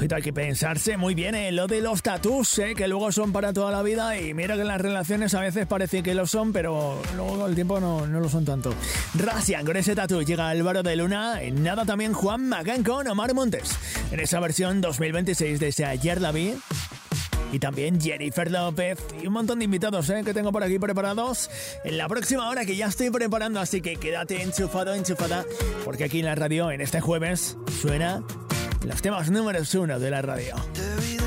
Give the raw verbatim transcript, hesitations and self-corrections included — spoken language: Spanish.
Ojito, hay que pensarse muy bien en lo de los tatús, ¿eh? Que luego son para toda la vida y mira que en las relaciones a veces parece que lo son, pero luego con el tiempo no, no lo son tanto. Racian con ese tatú, llega Álvaro de Luna, en nada también Juan Magán con Omar Montes, en esa versión dos mil veintiséis de ese Ayer la vi. Y también Jennifer López y un montón de invitados ¿eh? que tengo por aquí preparados en la próxima hora que ya estoy preparando, así que quédate enchufado, enchufada, porque aquí en la radio, en este jueves, suena los temas números uno de la radio.